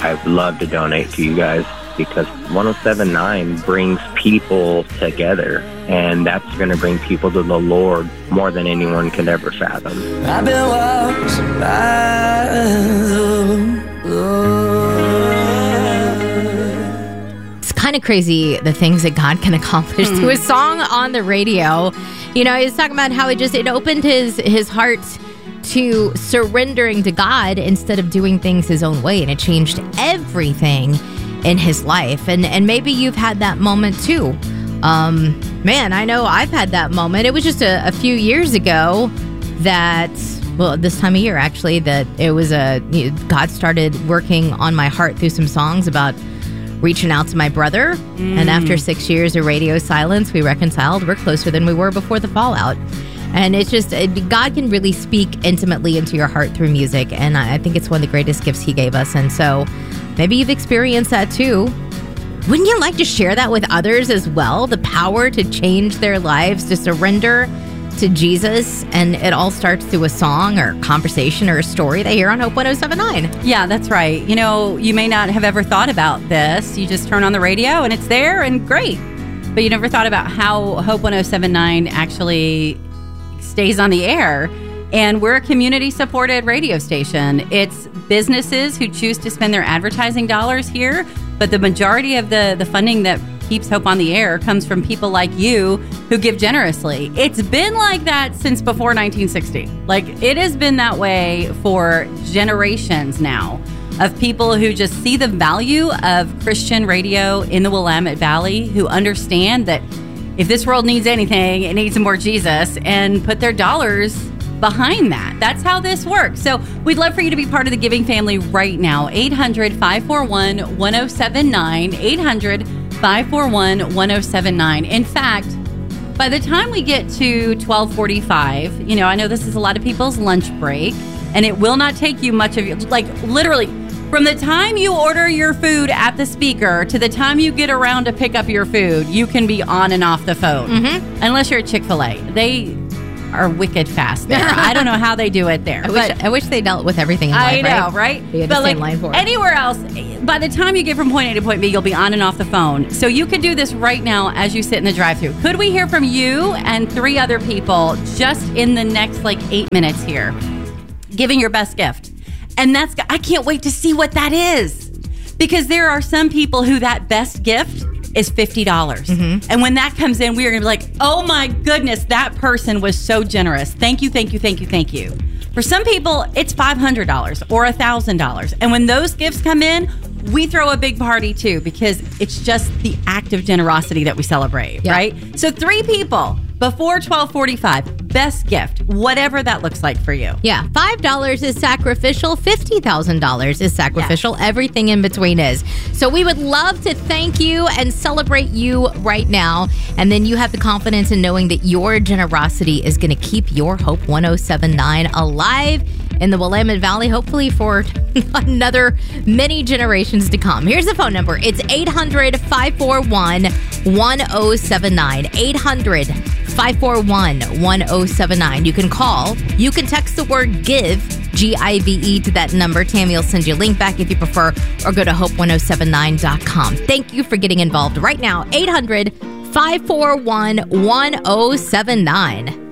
I'd love to donate to you guys, because 107.9 brings people together, and that's going to bring people to the Lord more than anyone could ever fathom. I've been washed by the blood. It's kind of crazy the things that God can accomplish through a song on the radio. You know, he's talking about how it opened his heart to surrendering to God instead of doing things his own way, and it changed everything in his life. And maybe you've had that moment too. Man, I know I've had that moment. It was just a few years ago that, well, this time of year actually, that it was God started working on my heart through some songs about reaching out to my brother. And after 6 years of radio silence, we reconciled. We're closer than we were before the fallout. And it's just, God can really speak intimately into your heart through music. And I think it's one of the greatest gifts he gave us. And so maybe you've experienced that too. Wouldn't you like to share that with others as well? The power to change their lives, to surrender to Jesus. And it all starts through a song or conversation or a story they hear on Hope 107.9. Yeah, that's right. You know, you may not have ever thought about this. You just turn on the radio and it's there and great. But you never thought about how Hope 107.9 actually stays on the air. And we're a community-supported radio station. It's businesses who choose to spend their advertising dollars here, but the majority of the funding that keeps Hope on the air comes from people like you who give generously. It's been like that since before 1960. Like, it has been that way for generations now, of people who just see the value of Christian radio in the Willamette Valley, who understand that if this world needs anything, it needs more Jesus, and put their dollars behind that. That's how this works. So we'd love for you to be part of the giving family right now. 800-541-1079. 800-541-1079. In fact, by the time we get to 12:45, you know, I know this is a lot of people's lunch break, and it will not take you much of your, like, literally, from the time you order your food at the speaker to the time you get around to pick up your food, you can be on and off the phone. Unless you're at Chick-fil-A. They are wicked fast there. I don't know how they do it there. I wish they dealt with everything in life, I know, right? But like line for anywhere else, by the time you get from point A to point B, you'll be on and off the phone. So you could do this right now as you sit in the drive-thru. Could we hear from you and 3 other people just in the next 8 minutes here, giving your best gift? And I can't wait to see what that is, because there are some people who that best gift is $50. And when that comes in, we are going to be like, oh my goodness, that person was so generous. Thank you, thank you, thank you, thank you. For some people, it's $500 or $1,000. And when those gifts come in, we throw a big party too, because it's just the act of generosity that we celebrate, right? So 3 people before 12:45, best gift, whatever that looks like for you. Yeah, $5 is sacrificial, $50,000 is sacrificial, everything in between is. So we would love to thank you and celebrate you right now. And then you have the confidence in knowing that your generosity is going to keep your Hope 107.9 alive in the Willamette Valley, hopefully for another many generations to come. Here's the phone number. It's 800-541-1079. 800-541-1079. You can call. You can text the word GIVE, G-I-V-E, to that number. Tammy will send you a link back if you prefer, or go to hope1079.com. Thank you for getting involved right now. 800-541-1079.